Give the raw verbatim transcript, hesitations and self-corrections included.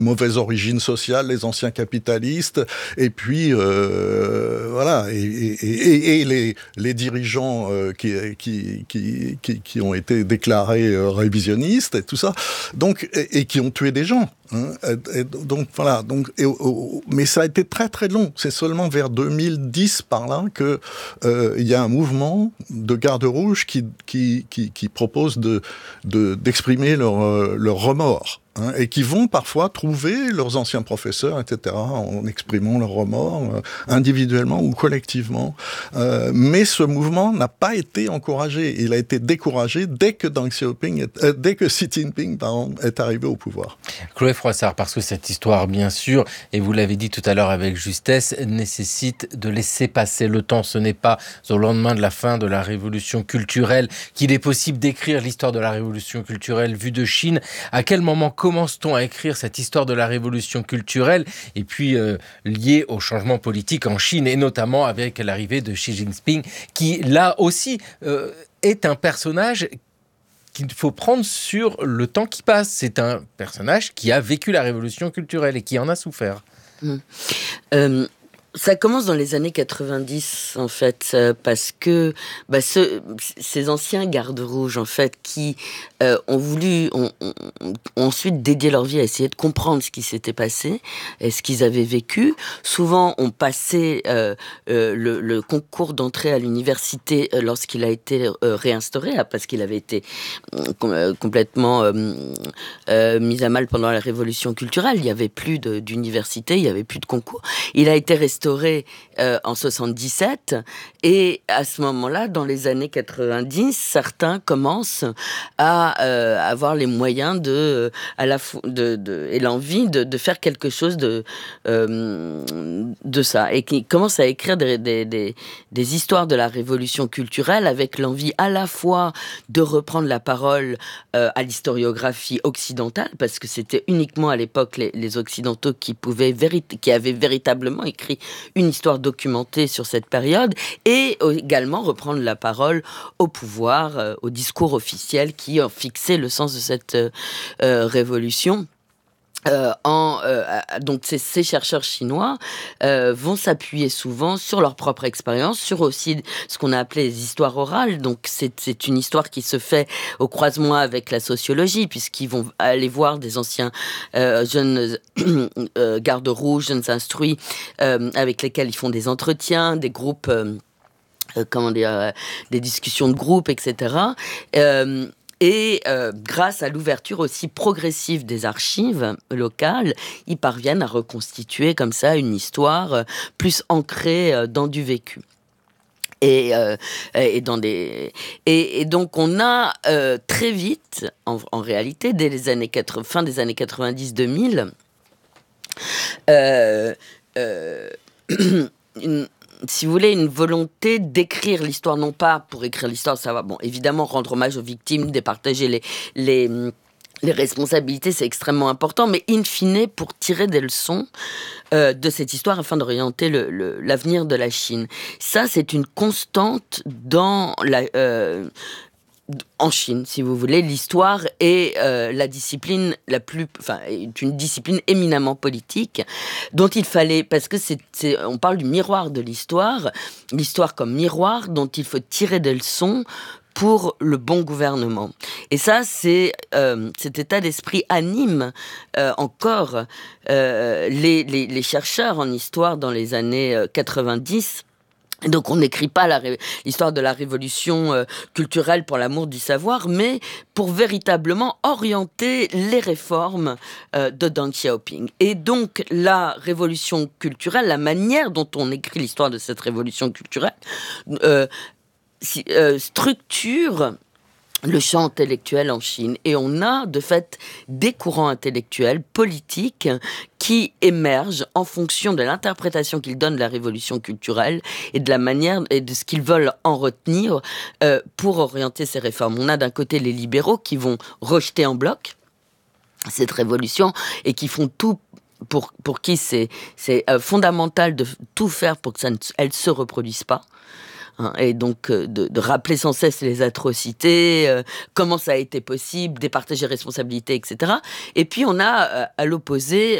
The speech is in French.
mauvaise origine sociale, les anciens capitalistes, et puis euh, voilà, et, et, et, et les, les dirigeants euh, qui, qui, qui, qui, qui ont été déclarés euh, révisionnistes et tout ça, donc et, et qui ont tué des gens. Hein, et, et, donc voilà, donc et, oh, mais ça a été très très long. C'est seulement vers deux mille dix par là que euh, il y a un mouvement de gardes rouges qui qui qui, qui propose de, de d'exprimer leur euh, leur remords. Hein, et qui vont parfois trouver leurs anciens professeurs, et cetera, en exprimant leurs remords, euh, individuellement ou collectivement. Euh, mais ce mouvement n'a pas été encouragé. Il a été découragé dès que Deng Xiaoping, est, euh, dès que Xi Jinping, pardon, est arrivé au pouvoir. Chloé Froissart, parce que cette histoire, bien sûr, et vous l'avez dit tout à l'heure avec justesse, nécessite de laisser passer le temps. Ce n'est pas au lendemain de la fin de la révolution culturelle qu'il est possible d'écrire l'histoire de la révolution culturelle vue de Chine. À quel moment commence-t-on à écrire cette histoire de la révolution culturelle et puis euh, liée au changement politique en Chine et notamment avec l'arrivée de Xi Jinping qui là aussi euh, est un personnage qu'il faut prendre sur le temps qui passe. C'est un personnage qui a vécu la révolution culturelle et qui en a souffert. Mmh. Euh... Ça commence dans les années quatre-vingt-dix, en fait, euh, parce que bah, ce, ces anciens gardes rouges, en fait, qui euh, ont voulu, ont, ont, ont ensuite dédié leur vie à essayer de comprendre ce qui s'était passé et ce qu'ils avaient vécu, souvent ont passé euh, euh, le, le concours d'entrée à l'université euh, lorsqu'il a été euh, réinstauré, parce qu'il avait été euh, complètement euh, euh, mis à mal pendant la révolution culturelle. Il n'y avait plus de, d'université, il n'y avait plus de concours. Il a été restauré Euh, en soixante-dix-sept et à ce moment-là, dans les années quatre-vingt-dix, certains commencent à euh, avoir les moyens de, à la fo- de, de et l'envie de, de faire quelque chose de euh, de ça et qui commencent à écrire des, des, des, des histoires de la révolution culturelle avec l'envie à la fois de reprendre la parole euh, à l'historiographie occidentale parce que c'était uniquement à l'époque les, les occidentaux qui pouvaient véri- qui avaient véritablement écrit une histoire documentée sur cette période et également reprendre la parole au pouvoir, euh, au discours officiel qui ont fixé le sens de cette euh, révolution. Euh, en, euh, donc ces, ces chercheurs chinois euh, vont s'appuyer souvent sur leur propre expérience, sur aussi ce qu'on a appelé les histoires orales. Donc c'est, c'est une histoire qui se fait au croisement avec la sociologie, puisqu'ils vont aller voir des anciens euh, jeunes euh, gardes rouges, jeunes instruits, euh, avec lesquels ils font des entretiens, des groupes, euh, euh, comment dire, euh, des discussions de groupe, et cetera. Euh, Et euh, grâce à l'ouverture aussi progressive des archives locales, ils parviennent à reconstituer comme ça une histoire euh, plus ancrée euh, dans du vécu. Et, euh, et, dans des... et, et donc on a euh, très vite, en, en réalité, dès les années quatre-vingts, fin des années quatre-vingt-dix deux mille, euh, euh, une si vous voulez, une volonté d'écrire l'histoire, non pas pour écrire l'histoire, ça va, bon, évidemment, rendre hommage aux victimes, départager les, les, les responsabilités, c'est extrêmement important, mais in fine, pour tirer des leçons euh, de cette histoire afin d'orienter le, le, l'avenir de la Chine. Ça, c'est une constante dans la... Euh, en Chine, si vous voulez, l'histoire est euh, la discipline la plus, enfin, est une discipline éminemment politique dont il fallait, parce que c'est, c'est, on parle du miroir de l'histoire, l'histoire comme miroir dont il faut tirer des leçons pour le bon gouvernement. Et ça, c'est euh, cet état d'esprit anime euh, encore euh, les, les, les chercheurs en histoire dans les années euh, quatre-vingt-dix. Donc on n'écrit pas la ré- l'histoire de la révolution euh, culturelle pour l'amour du savoir, mais pour véritablement orienter les réformes euh, de Deng Xiaoping. Et donc la révolution culturelle, la manière dont on écrit l'histoire de cette révolution culturelle, euh, si, euh, structure le champ intellectuel en Chine. Et on a, de fait, des courants intellectuels, politiques, qui émergent en fonction de l'interprétation qu'ils donnent de la révolution culturelle et de la manière et de ce qu'ils veulent en retenir euh, pour orienter ces réformes. On a d'un côté les libéraux qui vont rejeter en bloc cette révolution et qui font tout pour, pour qui c'est, c'est euh, fondamental de tout faire pour que ça ne elle se reproduise pas. hein, et donc de, de rappeler sans cesse les atrocités, euh, comment ça a été possible, départager responsabilités, et cetera. Et puis on a à l'opposé